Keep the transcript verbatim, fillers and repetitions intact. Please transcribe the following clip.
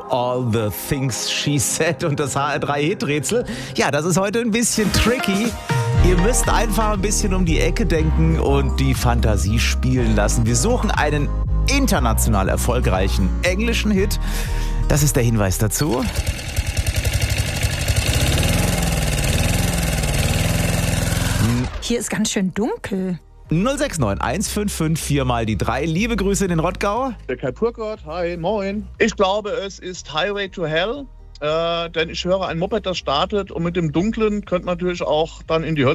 All the Things She Said und das H R drei Hit-Rätsel. Ja, das ist heute ein bisschen tricky. Ihr müsst einfach ein bisschen um die Ecke denken und die Fantasie spielen lassen. Wir suchen einen international erfolgreichen englischen Hit. Das ist der Hinweis dazu. Hier ist ganz schön dunkel. null sechs neun eins fünf fünf vier mal die drei. Liebe Grüße in den Rottgau. Der Kai Purgott, hi, moin. Ich glaube, es ist Highway to Hell, äh, denn ich höre ein Moped, das startet und mit dem Dunklen könnte natürlich auch dann in die Hölle